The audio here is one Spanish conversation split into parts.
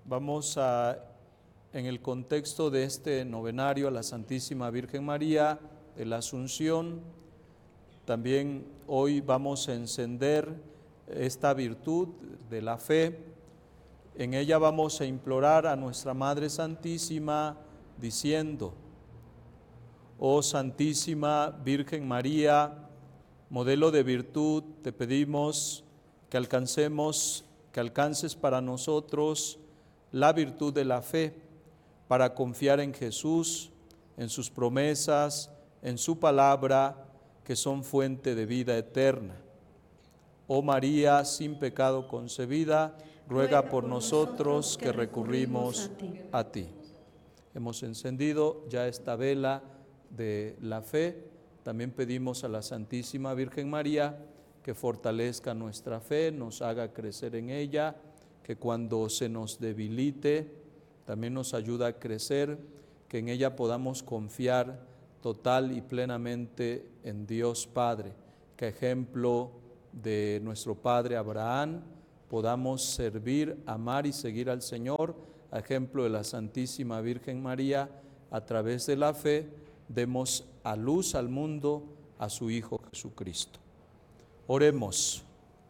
Vamos a, en el contexto de este novenario a la Santísima Virgen María de la Asunción, también hoy vamos a encender esta virtud de la fe. En ella vamos a implorar a nuestra Madre Santísima diciendo: oh Santísima Virgen María, modelo de virtud, te pedimos que alcances para nosotros la virtud de la fe, para confiar en Jesús, en sus promesas, en su palabra, que son fuente de vida eterna. Oh María, sin pecado concebida, ruega por nosotros que recurrimos a ti. Hemos encendido ya esta vela de la fe. También pedimos a la Santísima Virgen María que fortalezca nuestra fe, nos haga crecer en ella, que cuando se nos debilite también nos ayuda a crecer, que en ella podamos confiar total y plenamente en Dios Padre, que ejemplo de nuestro Padre Abraham podamos servir, amar y seguir al Señor, a ejemplo de la Santísima Virgen María, a través de la fe demos a luz al mundo a su Hijo Jesucristo. Oremos.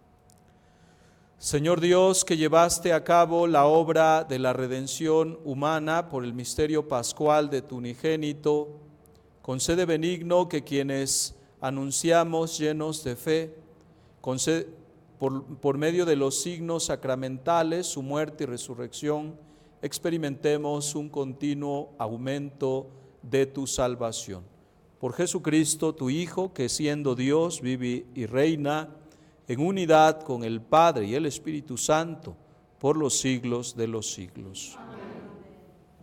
Señor Dios, que llevaste a cabo la obra de la redención humana por el misterio pascual de tu unigénito, concede benigno que quienes anunciamos llenos de fe, por medio de los signos sacramentales, su muerte y resurrección, experimentemos un continuo aumento de tu salvación. Por Jesucristo, tu Hijo, que siendo Dios, vive y reina en unidad con el Padre y el Espíritu Santo, por los siglos de los siglos.